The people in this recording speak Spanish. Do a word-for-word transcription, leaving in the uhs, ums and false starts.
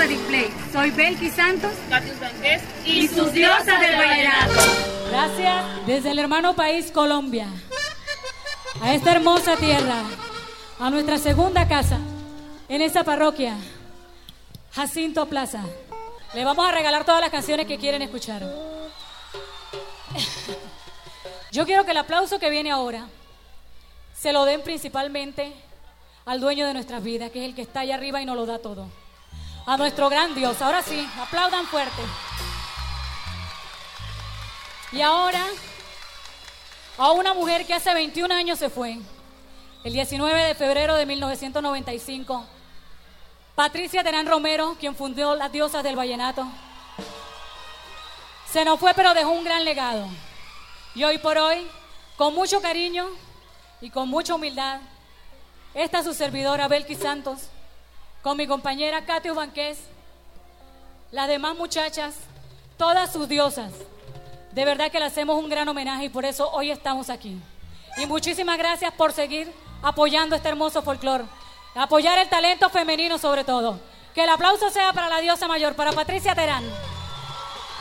Display. Soy Belkis Santos, Katius Banqués y, y sus diosas del vallenato. Gracias desde el hermano país Colombia, a esta hermosa tierra, a nuestra segunda casa en esa parroquia, Jacinto Plaza. Le vamos a regalar todas las canciones que quieren escuchar. Yo quiero que el aplauso que viene ahora se lo den principalmente al dueño de nuestras vidas, que es el que está allá arriba y nos lo da todo. A nuestro gran Dios. Ahora sí, aplaudan fuerte. Y ahora, a una mujer que hace veintiún años se fue, el diecinueve de febrero de mil novecientos noventa y cinco, Patricia Terán Romero, quien fundó las Diosas del Vallenato. Se nos fue, pero dejó un gran legado. Y hoy por hoy, con mucho cariño y con mucha humildad, esta su servidora Belkis Santos, con mi compañera Katius Banqués, las demás muchachas, todas sus diosas, de verdad que le hacemos un gran homenaje y por eso hoy estamos aquí. Y muchísimas gracias por seguir apoyando este hermoso folclore, apoyar el talento femenino sobre todo. Que el aplauso sea para la diosa mayor, para Patricia Terán.